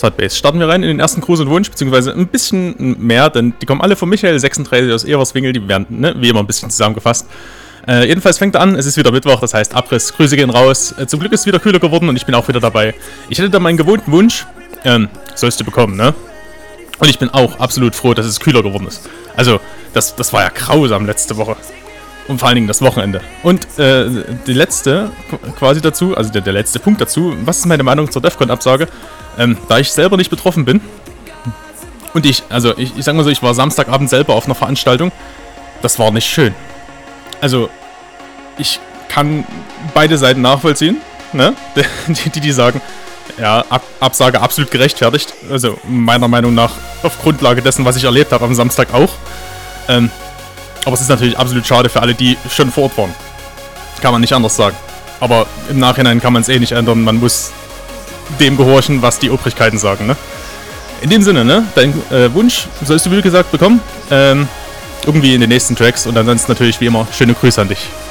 Phosphat Base. Starten wir rein in den ersten Gruß und Wunsch, beziehungsweise ein bisschen mehr, denn die kommen alle von Michael 36 aus Everswinkel, die werden, ne, wie immer ein bisschen zusammengefasst. Jedenfalls fängt er an, es ist wieder Mittwoch, das heißt Abriss, Grüße gehen raus. Zum Glück ist es wieder kühler geworden und ich bin auch wieder dabei. Ich hätte da meinen gewohnten Wunsch, sollst du bekommen, ne? Und ich bin auch absolut froh, dass es kühler geworden ist. Also, das war ja grausam letzte Woche. Und vor allen Dingen das Wochenende. Und die letzte quasi dazu, also der letzte Punkt dazu, was ist meine Meinung zur Defcon-Absage? Da ich selber nicht betroffen bin und ich sag mal so, ich war Samstagabend selber auf einer Veranstaltung, das war nicht schön. Also, ich kann beide Seiten nachvollziehen, ne? Die sagen, ja, Absage absolut gerechtfertigt. Also, meiner Meinung nach, auf Grundlage dessen, was ich erlebt habe am Samstag auch. Aber es ist natürlich absolut schade für alle, die schon vor Ort waren. Kann man nicht anders sagen. Aber im Nachhinein kann man es eh nicht ändern. Man muss dem gehorchen, was die Obrigkeiten sagen, ne? In dem Sinne, ne? Dein Wunsch sollst du, wie gesagt, bekommen. Irgendwie in den nächsten Tracks. Und ansonsten natürlich, wie immer, schöne Grüße an dich.